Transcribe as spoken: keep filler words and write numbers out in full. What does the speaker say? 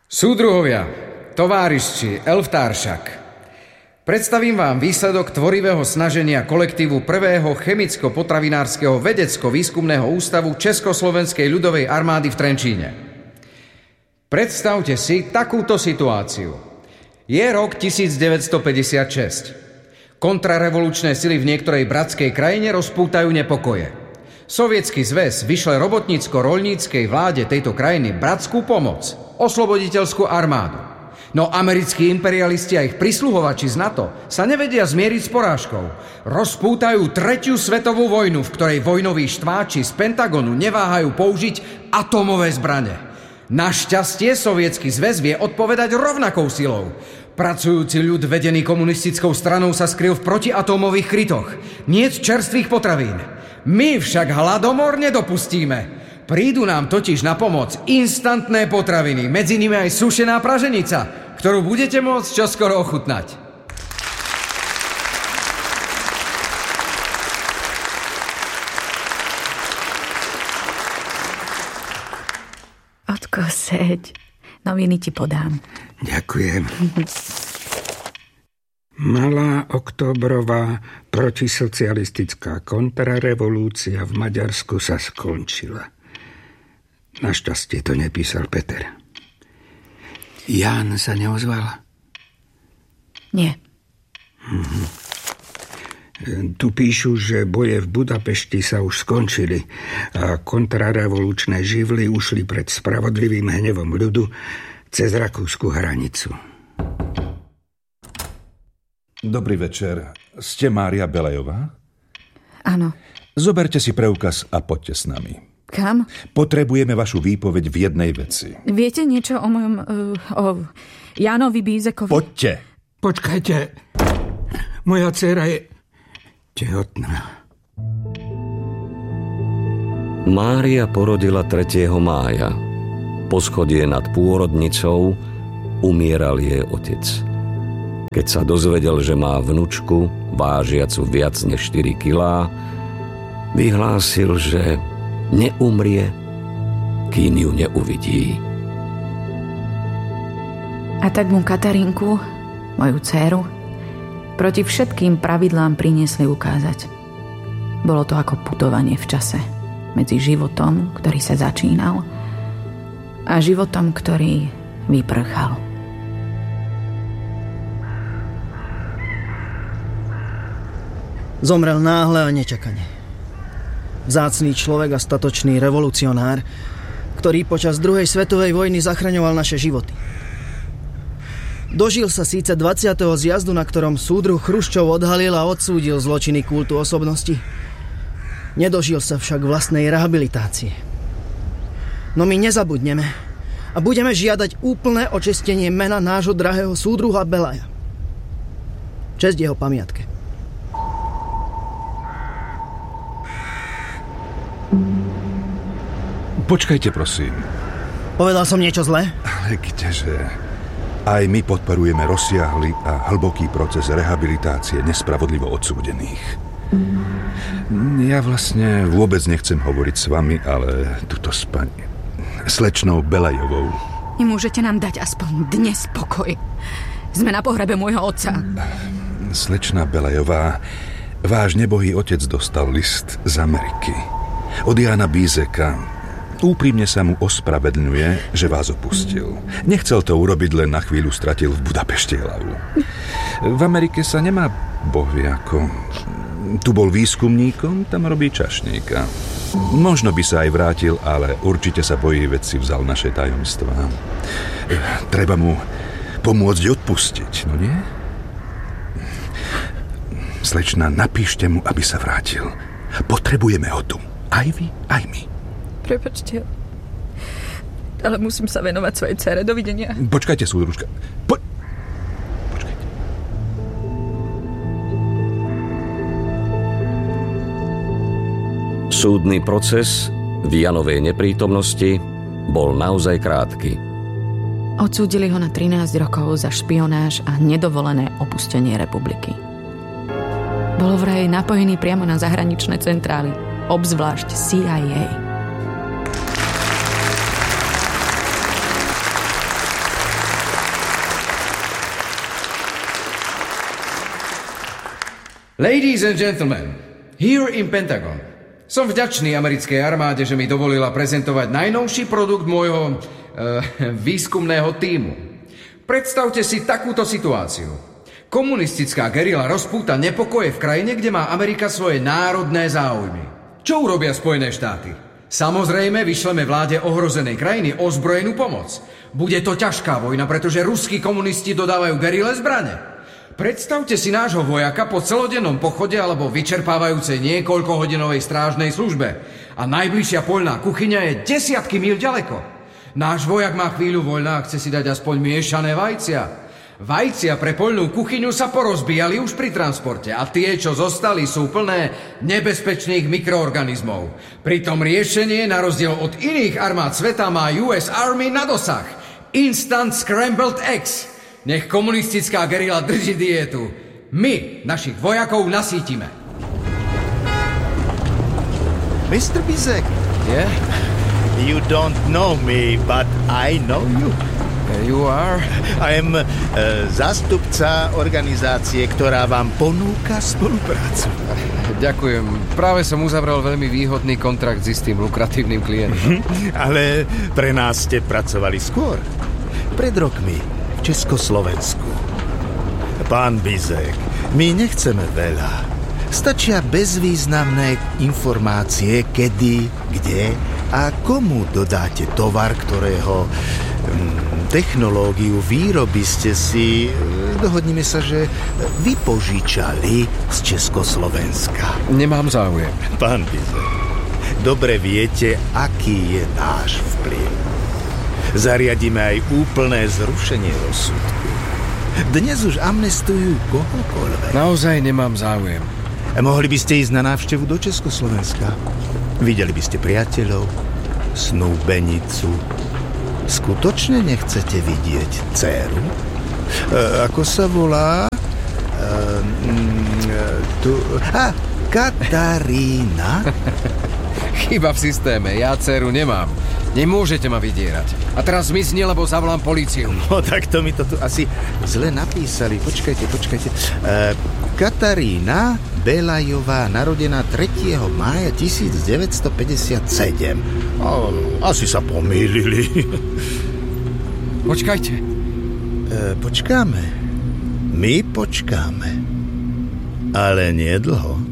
Súdruhovia, továriši, Elftáršak, predstavím vám výsledok tvorivého snaženia kolektívu prvého chemicko-potravinárskeho vedecko-výskumného ústavu Československej ľudovej armády v Trenčíne. Predstavte si takúto situáciu. Je rok devätnásťstopäťdesiatšesť. Kontrarevolučné sily v niektorej bratskej krajine rozpútajú nepokoje. Sovietsky zväz vyšle robotnícko-roľníckej vláde tejto krajiny bratskú pomoc, osloboditeľskú armádu. No americkí imperialisti a ich prisluhovači z NATO sa nevedia zmieriť s porážkou. Rozpútajú tretiu svetovú vojnu, v ktorej vojnoví štváči z Pentagonu neváhajú použiť atómové zbrane. Našťastie Sovietsky zväz vie odpovedať rovnakou silou. Pracujúci ľud vedený komunistickou stranou sa skryl v protiatómových krytoch. Niet čerstvých potravín. My však hladomor nedopustíme. Prídu nám totiž na pomoc instantné potraviny, medzi nimi aj sušená praženica, ktorú budete môcť čoskoro ochutnať. Otko, seď. Noviny ti podám. Ďakujem. Malá októbrová protisocialistická kontrarevolúcia v Maďarsku sa skončila. Našťastie to nepísal Peter. Ján sa neozval? Nie. Mhm. Tu píšu, že boje v Budapešti sa už skončili a kontrarevolučné živly ušli pred spravodlivým hnevom ľudu cez rakúsku hranicu. Dobrý večer. Ste Mária Belejová? Áno. Zoberte si preukaz a poďte s nami. Kam? Potrebujeme vašu výpoveď v jednej veci. Viete niečo o mojom... Uh, o Jánovi Bízekovi? Poďte. Počkajte. Moja dcéra je tehotná. Mária porodila tretieho mája. Po schodie nad pôrodnicou umieral jej otec. Keď sa dozvedel, že má vnučku, vážiacu viac než štyri kilá, vyhlásil, že neumrie, kým ju neuvidí. A tak mu Katarinku, moju dcéru, proti všetkým pravidlám priniesli ukázať. Bolo to ako putovanie v čase medzi životom, ktorý sa začínal, a životom, ktorý vyprchal. Zomrel náhle a nečakane. Vzácny človek a statočný revolucionár, ktorý počas druhej svetovej vojny zachraňoval naše životy. Dožil sa síce dvadsiateho zjazdu, na ktorom súdruh Chruščov odhalil a odsúdil zločiny kultu osobnosti. Nedožil sa však vlastnej rehabilitácie. No my nezabudneme a budeme žiadať úplné očistenie mena nášho drahého súdruha Belaja. Česť jeho pamiatke. Počkajte, prosím. Povedal som niečo zlé? Ale kdeže? Aj my podporujeme rozsiahly a hlboký proces rehabilitácie nespravodlivo odsúdených. Ja vlastne vôbec nechcem hovoriť s vami, ale tuto s pani slečnou Belejovou. Nemôžete nám dať aspoň dnes pokoj. Sme na pohrebe môjho otca. Slečná Belejová, váš nebohý otec dostal list z Ameriky. Od Jána Bízeka. Úprimne sa mu ospravedlňuje, že vás opustil. Nechcel to urobiť, len na chvíľu stratil v Budapešti hlavu. V Amerike sa nemá bohvie ako... Tu bol výskumníkom, tam robí čašníka. Možno by sa aj vrátil, ale určite sa bojí, veď si vzal naše tajomstvá. Treba mu pomôcť odpustiť, no nie? Slečna, napíšte mu, aby sa vrátil. Potrebujeme ho tu. Aj vy, aj my. Prepačte, ale musím sa venovať svojej dcére. Dovidenia. Počkajte, súdružka. Po... Počkajte. Súdny proces v Janovej neprítomnosti bol naozaj krátky. Odsúdili ho na trinásť rokov za špionáž a nedovolené opustenie republiky. Bol vraj napojený priamo na zahraničné centrály, obzvlášť C I A. Ladies and gentlemen, here in Pentagon. Som vďačný americkej armáde, že mi dovolila prezentovať najnovší produkt môjho uh, výskumného tímu. Predstavte si takúto situáciu. Komunistická gerila rozpúta nepokoje v krajine, kde má Amerika svoje národné záujmy. Čo urobia Spojené štáty? Samozrejme, vyšleme vláde ohrozenej krajiny ozbrojenú pomoc. Bude to ťažká vojna, pretože ruskí komunisti dodávajú gerile zbrane. Predstavte si nášho vojaka po celodennom pochode alebo vyčerpávajúcej niekoľkohodinovej strážnej službe. A najbližšia poľná kuchyňa je desiatky míľ ďaleko. Náš vojak má chvíľu voľna a chce si dať aspoň miešané vajcia. Vajcia pre poľnú kuchyňu sa porozbíjali už pri transporte a tie, čo zostali, sú plné nebezpečných mikroorganizmov. Pritom riešenie, na rozdiel od iných armád sveta, má ú es Army na dosah. Instant Scrambled Eggs. Nech komunistická gerila drží dietu. My našich vojakov nasítime. mister Bizek. Yeah? You don't know me, but I know you. You are? I am uh, zástupca organizácie, ktorá vám ponúka spoluprácu. Ďakujem. Práve som uzavrel veľmi výhodný kontrakt s istým lukratívnym klientom. Ale pre nás ste pracovali skôr. Pred rokmi v Československu. Pán Bizek, my nechceme veľa. Stačia bezvýznamné informácie, kedy, kde a komu dodáte tovar, ktorého hm, technológiu výroby ste si, dohodnime sa, že vypožičali z Československa. Nemám záujem. Pán Bizek, dobre viete, aký je náš vplyv. Zariadíme aj úplné zrušenie rozsudku. Dnes už amnestujú kohokoľvek. Naozaj nemám záujem. Mohli by ste ísť na návštevu do Československa. Videli by ste priateľov, snúbenicu. Skutočne nechcete vidieť dcéru? E, ako sa volá? E, mm, tu... A, Katarína? Chyba v systéme, ja dceru nemám. Nemôžete ma vydierať. A teraz zmizni, lebo zavolám políciu. No tak to mi to tu asi zle napísali. Počkajte, počkajte. E, Katarína Belajová, narodená tretieho mája tisícdeväťstopäťdesiatsedem. O, asi sa pomýlili. Počkajte. E, počkáme. My počkáme. Ale nie dlho.